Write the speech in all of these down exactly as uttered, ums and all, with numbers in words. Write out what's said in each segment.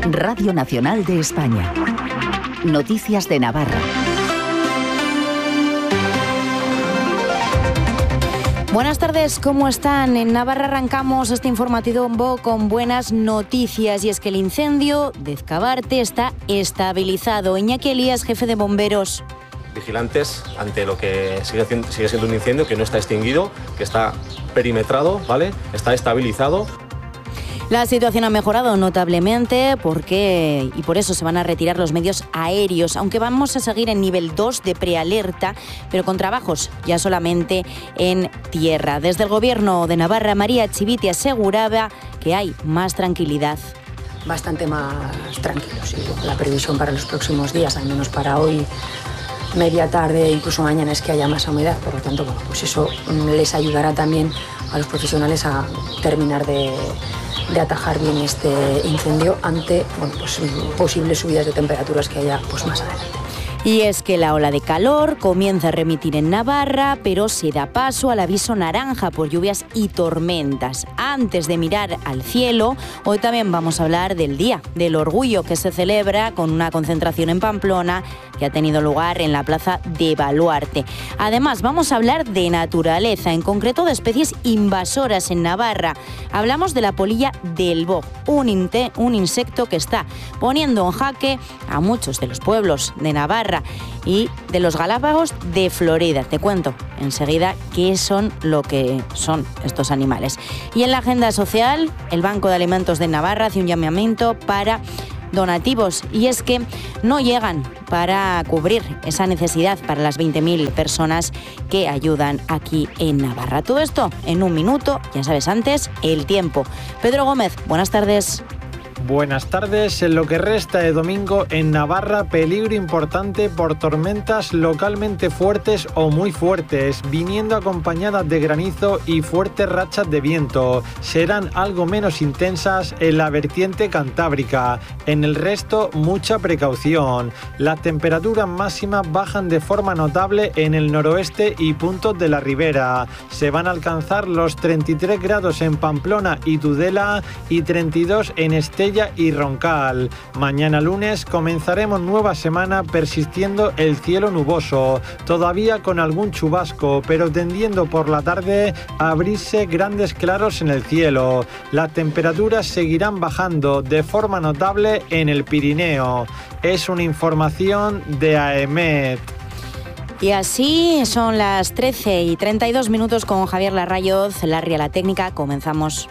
Radio Nacional de España. Noticias de Navarra. Buenas tardes, ¿cómo están? En Navarra arrancamos este informativo con buenas noticias, y es que el incendio de Ezkabarte está estabilizado. Iñaki Elías, jefe de bomberos. Vigilantes ante lo que sigue, sigue siendo un incendio que no está extinguido, que está perimetrado, ¿vale? Está estabilizado. La situación ha mejorado notablemente porque y por eso se van a retirar los medios aéreos, aunque vamos a seguir en nivel dos de prealerta, pero con trabajos ya solamente en tierra. Desde el Gobierno de Navarra, María Chivite aseguraba que hay más tranquilidad. Bastante más tranquilos. La previsión para los próximos días, al menos para hoy, media tarde, incluso mañana, es que haya más humedad. Por lo tanto, bueno, pues eso les ayudará también a los profesionales a terminar de, de atajar bien este incendio ante bueno, pues, posibles subidas de temperaturas que haya pues, más adelante. Y es que la ola de calor comienza a remitir en Navarra, pero se da paso al aviso naranja por lluvias y tormentas. Antes de mirar al cielo, hoy también vamos a hablar del Día del Orgullo, que se celebra con una concentración en Pamplona que ha tenido lugar en la plaza de Baluarte. Además, vamos a hablar de naturaleza, en concreto de especies invasoras en Navarra. Hablamos de la polilla del boj, un, inte, un insecto que está poniendo en jaque a muchos de los pueblos de Navarra y de los Galápagos de Florida. Te cuento enseguida qué son lo que son estos animales. Y en la agenda social, el Banco de Alimentos de Navarra hace un llamamiento para donativos, y es que no llegan para cubrir esa necesidad para las veinte mil personas que ayudan aquí en Navarra. Todo esto en un minuto, ya sabes, antes el tiempo. Pedro Gómez, buenas tardes. Buenas tardes. En lo que resta de domingo en Navarra, peligro importante por tormentas localmente fuertes o muy fuertes, viniendo acompañadas de granizo y fuertes rachas de viento. Serán algo menos intensas en la vertiente cantábrica. En el resto, mucha precaución. Las temperaturas máximas bajan de forma notable en el noroeste y puntos de la ribera. Se van a alcanzar los treinta y tres grados en Pamplona y Tudela y treinta y dos en Estella y Roncal. Mañana lunes comenzaremos nueva semana persistiendo el cielo nuboso, todavía con algún chubasco, pero tendiendo por la tarde a abrirse grandes claros en el cielo. Las temperaturas seguirán bajando de forma notable en el Pirineo. Es una información de AEMET. Y así son las trece y treinta y dos minutos con Javier Larrayoz, Larry a la técnica. Comenzamos.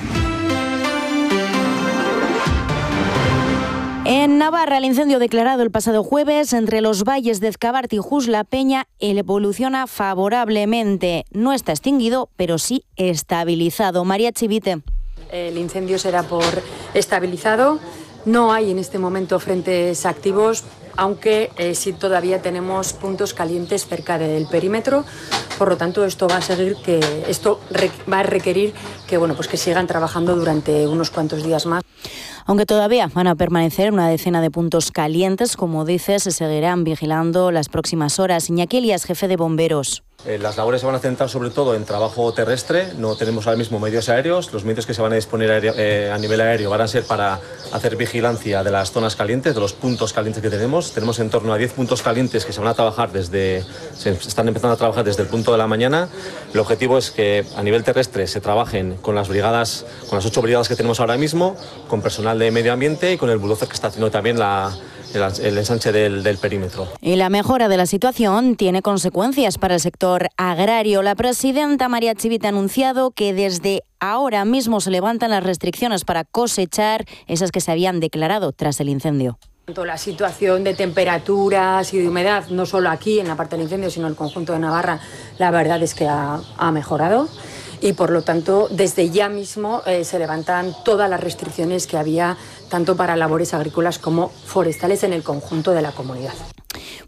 En Navarra, el incendio declarado el pasado jueves entre los valles de Ezkabarte y Jus la Peña evoluciona favorablemente. No está extinguido, pero sí estabilizado. María Chivite. El incendio será por estabilizado. No hay en este momento frentes activos, aunque eh, sí todavía tenemos puntos calientes cerca del perímetro. Por lo tanto, esto va a seguir que esto re, va a requerir que bueno, pues que sigan trabajando durante unos cuantos días más. Aunque todavía van a permanecer una decena de puntos calientes, como dices, se seguirán vigilando las próximas horas. Iñaki Elías, jefe de bomberos. Eh, las labores se van a centrar sobre todo en trabajo terrestre. No tenemos ahora mismo medios aéreos. Los medios que se van a disponer aéreo, eh, a nivel aéreo van a ser para hacer vigilancia de las zonas calientes, de los puntos calientes que tenemos. Tenemos en torno a diez puntos calientes que se van a trabajar desde, se están empezando a trabajar desde el punto de la mañana. El objetivo es que a nivel terrestre se trabajen con las brigadas, con las ocho brigadas que tenemos ahora mismo, con personal de medio ambiente y con el bulldozer que está haciendo también la el ensanche del, del perímetro. Y la mejora de la situación tiene consecuencias para el sector agrario. La presidenta María Chivite ha anunciado que desde ahora mismo se levantan las restricciones para cosechar esas que se habían declarado tras el incendio. La situación de temperaturas y de humedad, no solo aquí en la parte del incendio, sino en el conjunto de Navarra, la verdad es que ha, ha mejorado. Y por lo tanto, desde ya mismo eh, se levantan todas las restricciones que había tanto para labores agrícolas como forestales en el conjunto de la comunidad.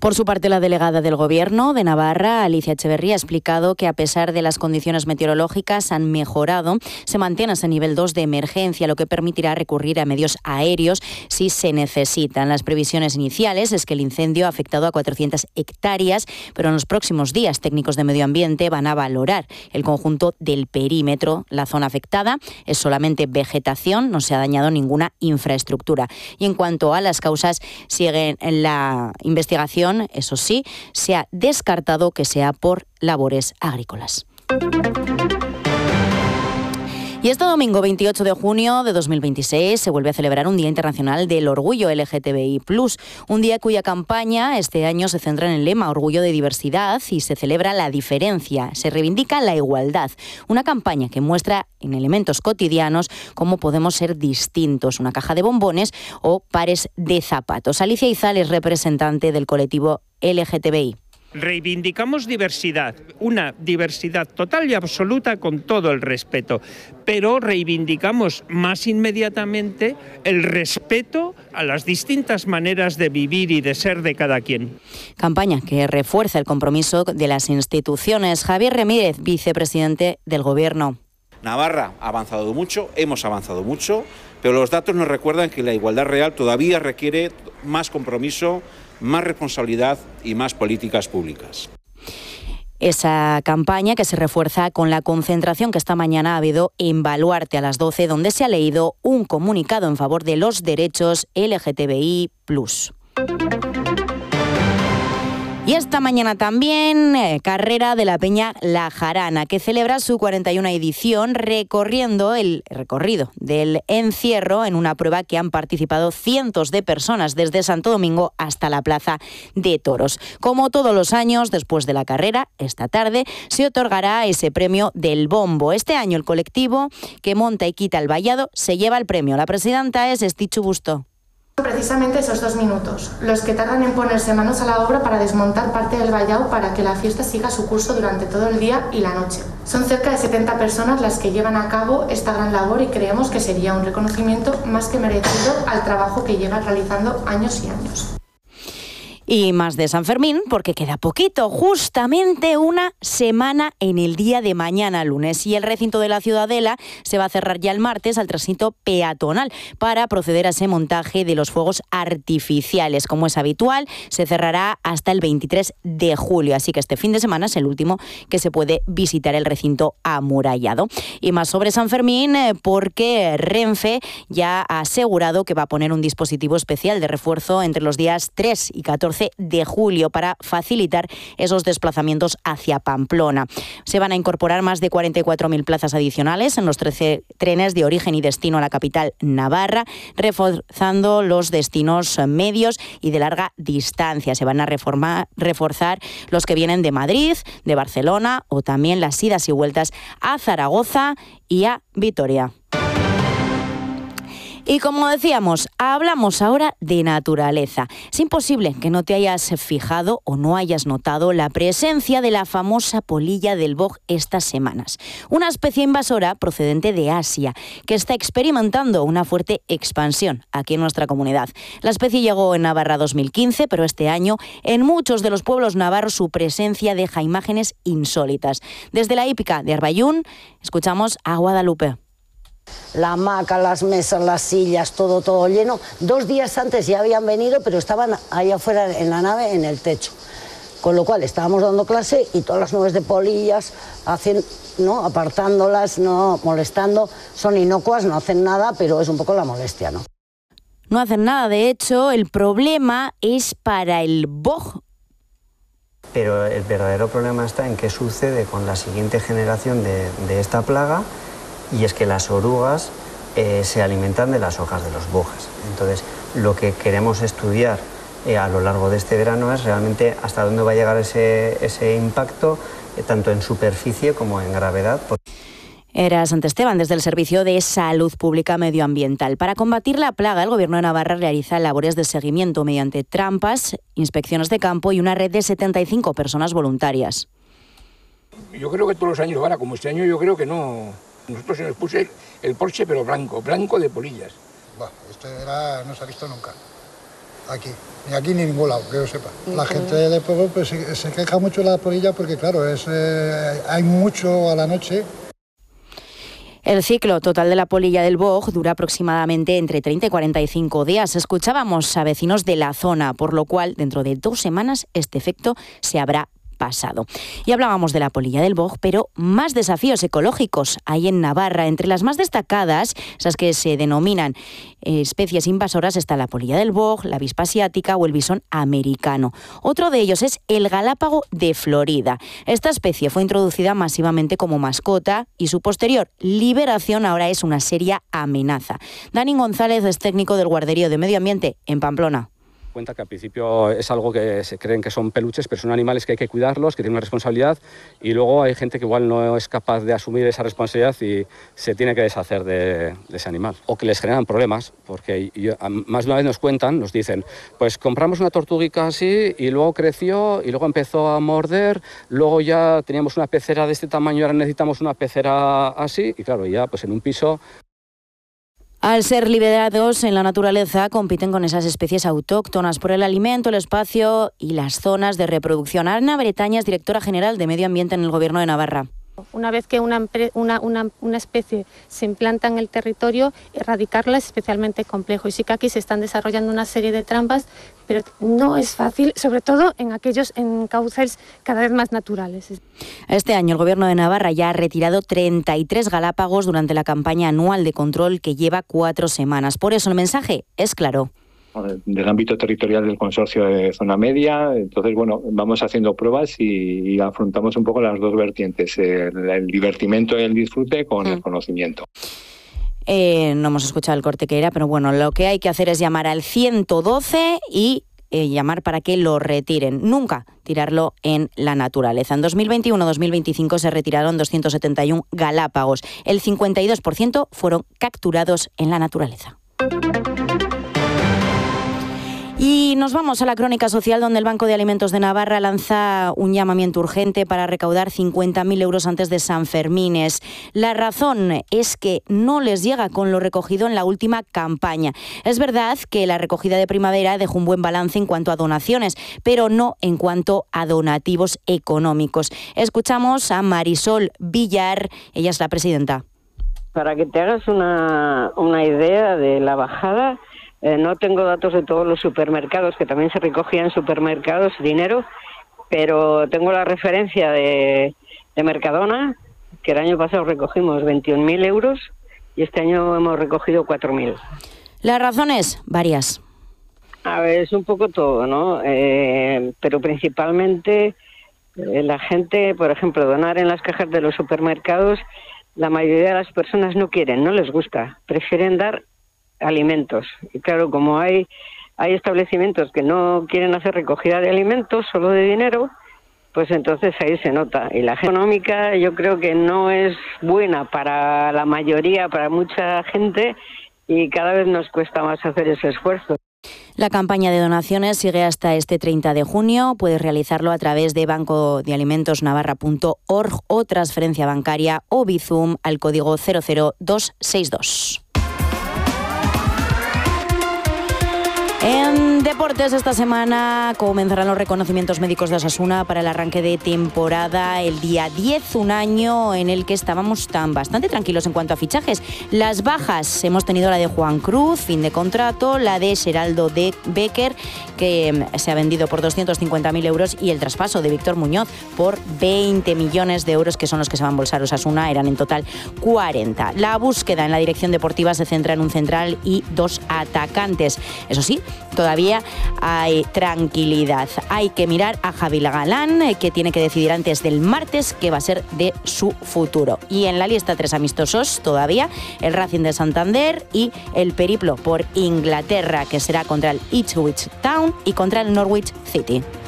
Por su parte, la delegada del Gobierno de Navarra, Alicia Echeverría, ha explicado que a pesar de las condiciones meteorológicas han mejorado, se mantiene ese nivel dos de emergencia, lo que permitirá recurrir a medios aéreos si se necesitan. Las previsiones iniciales es que el incendio ha afectado a cuatrocientas hectáreas, pero en los próximos días técnicos de medio ambiente van a valorar el conjunto del perímetro. La zona afectada es solamente vegetación, no se ha dañado ninguna infraestructura. Y en cuanto a las causas, sigue la investigación. Eso sí, se ha descartado que sea por labores agrícolas. Y este domingo veintiocho de junio de dos mil veintiséis se vuelve a celebrar un Día Internacional del Orgullo L G T B I plus, un día cuya campaña este año se centra en el lema Orgullo de Diversidad y se celebra la diferencia, se reivindica la igualdad, una campaña que muestra en elementos cotidianos cómo podemos ser distintos, una caja de bombones o pares de zapatos. Alicia Izal es representante del colectivo L G T B I. Reivindicamos diversidad, una diversidad total y absoluta con todo el respeto, pero reivindicamos más inmediatamente el respeto a las distintas maneras de vivir y de ser de cada quien. Campaña que refuerza el compromiso de las instituciones. Javier Ramírez, vicepresidente del Gobierno. Navarra ha avanzado mucho, hemos avanzado mucho, pero los datos nos recuerdan que la igualdad real todavía requiere más compromiso, más responsabilidad y más políticas públicas. Esa campaña que se refuerza con la concentración que esta mañana ha habido en Baluarte a las doce, donde se ha leído un comunicado en favor de los derechos L G T B I plus. Y esta mañana también, eh, carrera de la Peña La Jarana, que celebra su cuarenta y una edición recorriendo el recorrido del encierro en una prueba que han participado cientos de personas desde Santo Domingo hasta la Plaza de Toros. Como todos los años, después de la carrera, esta tarde se otorgará ese premio del bombo. Este año el colectivo que monta y quita el vallado se lleva el premio. La presidenta es Estichu Busto. Precisamente esos dos minutos, los que tardan en ponerse manos a la obra para desmontar parte del vallado para que la fiesta siga su curso durante todo el día y la noche. Son cerca de setenta personas las que llevan a cabo esta gran labor y creemos que sería un reconocimiento más que merecido al trabajo que llevan realizando años y años. Y más de San Fermín, porque queda poquito, justamente una semana en el día de mañana, lunes. Y el recinto de la Ciudadela se va a cerrar ya el martes al tránsito peatonal para proceder a ese montaje de los fuegos artificiales. Como es habitual, se cerrará hasta el veintitrés de julio. Así que este fin de semana es el último que se puede visitar el recinto amurallado. Y más sobre San Fermín, porque Renfe ya ha asegurado que va a poner un dispositivo especial de refuerzo entre los días tres y catorce de julio para facilitar esos desplazamientos hacia Pamplona. Se van a incorporar más de cuarenta y cuatro mil plazas adicionales en los trece trenes de origen y destino a la capital navarra, reforzando los destinos medios y de larga distancia. Se van a reformar, reforzar los que vienen de Madrid, de Barcelona o también las idas y vueltas a Zaragoza y a Vitoria. Y como decíamos, hablamos ahora de naturaleza. Es imposible que no te hayas fijado o no hayas notado la presencia de la famosa polilla del boj estas semanas. Una especie invasora procedente de Asia que está experimentando una fuerte expansión aquí en nuestra comunidad. La especie llegó en Navarra dos mil quince, pero este año en muchos de los pueblos navarros su presencia deja imágenes insólitas. Desde la hípica de Arbayún escuchamos a Guadalupe. La hamaca, las mesas, las sillas, todo, todo lleno. Dos días antes ya habían venido, pero estaban ahí afuera en la nave, en el techo. Con lo cual estábamos dando clase y todas las nubes de polillas, hacen, ¿no? apartándolas, no molestando. Son inocuas, no hacen nada, pero es un poco la molestia, ¿no? No hacen nada, de hecho, el problema es para el boj. Pero el verdadero problema está en qué sucede con la siguiente generación de, de esta plaga. Y es que las orugas eh, se alimentan de las hojas de los bojes. Entonces, lo que queremos estudiar eh, a lo largo de este verano es realmente hasta dónde va a llegar ese, ese impacto, eh, tanto en superficie como en gravedad. Era Sant Esteban, desde el Servicio de Salud Pública Medioambiental. Para combatir la plaga, el Gobierno de Navarra realiza labores de seguimiento mediante trampas, inspecciones de campo y una red de setenta y cinco personas voluntarias. Yo creo que todos los años ahora, como este año, yo creo que no... Nosotros se nos puso el, el Porsche, pero blanco, blanco de polillas. Bah, esto era, no se ha visto nunca. aquí. Ni aquí ni en ningún lado, que yo sepa. La gente del pueblo pues, se, se queja mucho de la polilla porque, claro, es, eh, hay mucho a la noche. El ciclo total de la polilla del boj dura aproximadamente entre treinta y cuarenta y cinco días. Escuchábamos a vecinos de la zona, por lo cual dentro de dos semanas este efecto se habrá pasado. Y hablábamos de la polilla del boj, pero más desafíos ecológicos hay en Navarra. Entre las más destacadas, esas que se denominan eh, especies invasoras, está la polilla del boj, la avispa asiática o el bisón americano. Otro de ellos es el galápago de Florida. Esta especie fue introducida masivamente como mascota y su posterior liberación ahora es una seria amenaza. Dani González es técnico del Guarderío de Medio Ambiente en Pamplona. Cuenta que al principio es algo que se creen que son peluches, pero son animales que hay que cuidarlos, que tienen una responsabilidad, y luego hay gente que igual no es capaz de asumir esa responsabilidad y se tiene que deshacer de, de ese animal. O que les generan problemas, porque yo, más de una vez nos cuentan, nos dicen, pues compramos una tortuguica así y luego creció y luego empezó a morder, luego ya teníamos una pecera de este tamaño y ahora necesitamos una pecera así, y claro, ya pues en un piso... Al ser liberados en la naturaleza, compiten con esas especies autóctonas por el alimento, el espacio y las zonas de reproducción. Ana Bretaña es directora general de Medio Ambiente en el Gobierno de Navarra. Una vez que una, una, una, una especie se implanta en el territorio, erradicarla es especialmente complejo. Y sí que aquí se están desarrollando una serie de trampas, pero no es fácil, sobre todo en aquellos en cauces cada vez más naturales. Este año el Gobierno de Navarra ya ha retirado treinta y tres galápagos durante la campaña anual de control que lleva cuatro semanas. Por eso el mensaje es claro. Del ámbito territorial del consorcio de zona media, entonces bueno, vamos haciendo pruebas y, y afrontamos un poco las dos vertientes, el, el divertimento y el disfrute con mm. el conocimiento. Eh, no hemos escuchado el corte que era, pero bueno, lo que hay que hacer es llamar al ciento doce y eh, llamar para que lo retiren. Nunca tirarlo en la naturaleza. En dos mil veintiuno dos mil veinticinco se retiraron doscientos setenta y uno galápagos. El cincuenta y dos por ciento fueron capturados en la naturaleza. Y nos vamos a la crónica social, donde el Banco de Alimentos de Navarra lanza un llamamiento urgente para recaudar cincuenta mil euros antes de San Fermines. La razón es que no les llega con lo recogido en la última campaña. Es verdad que la recogida de primavera dejó un buen balance en cuanto a donaciones, pero no en cuanto a donativos económicos. Escuchamos a Marisol Villar, ella es la presidenta. Para que te hagas una, una idea de la bajada, Eh, no tengo datos de todos los supermercados, que también se recogía en supermercados dinero, pero tengo la referencia de, de Mercadona, que el año pasado recogimos veintiún mil euros y este año hemos recogido cuatro mil. Las razones, varias. A ver, es un poco todo, ¿no? Eh, pero principalmente eh, la gente, por ejemplo, donar en las cajas de los supermercados, la mayoría de las personas no quieren, no les gusta, prefieren dar alimentos. Y claro, como hay hay establecimientos que no quieren hacer recogida de alimentos, solo de dinero, pues entonces ahí se nota. Y la económica yo creo que no es buena para la mayoría, para mucha gente, y cada vez nos cuesta más hacer ese esfuerzo. La campaña de donaciones sigue hasta este treinta de junio. Puedes realizarlo a través de banco de alimentos navarra punto org o transferencia bancaria o Bizum al código cero cero dos seis dos. En deportes, esta semana comenzarán los reconocimientos médicos de Osasuna para el arranque de temporada el día diez, un año en el que estábamos tan bastante tranquilos en cuanto a fichajes. Las bajas, hemos tenido la de Juan Cruz, fin de contrato, la de Geraldo de Becker, que se ha vendido por doscientos cincuenta mil euros, y el traspaso de Víctor Muñoz por veinte millones de euros, que son los que se va a embolsar Osasuna, eran en total cuarenta. La búsqueda en la dirección deportiva se centra en un central y dos atacantes. Eso sí, todavía hay tranquilidad. Hay que mirar a Javi Galán, que tiene que decidir antes del martes qué va a ser de su futuro. Y en la lista tres amistosos todavía el Racing de Santander y el periplo por Inglaterra, que será contra el Ipswich Town y contra el Norwich City.